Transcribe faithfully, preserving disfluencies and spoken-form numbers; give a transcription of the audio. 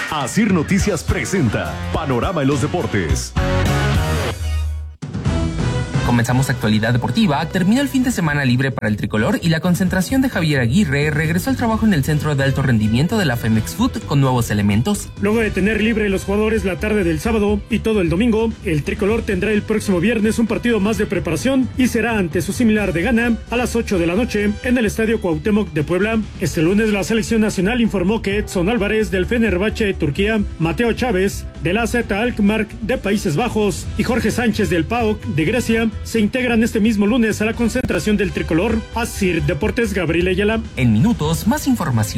Asir Noticias presenta Panorama en los Deportes. Comenzamos actualidad deportiva. Terminó el fin de semana libre para el tricolor y la concentración de Javier Aguirre regresó al trabajo en el Centro de Alto Rendimiento de la Femex Food con nuevos elementos. Luego de tener libre los jugadores la tarde del sábado y todo el domingo, el tricolor tendrá el próximo viernes un partido más de preparación y será ante su similar de Ghana a las ocho de la noche en el Estadio Cuauhtémoc de Puebla. Este lunes la selección nacional informó que Edson Álvarez del Fenerbahce de Turquía, Mateo Chávez del A Z Alkmaar de Países Bajos y Jorge Sánchez del P A O K de Grecia se integran este mismo lunes a la concentración del tricolor. Asir Deportes, Gabriel Ayala. En minutos, más información.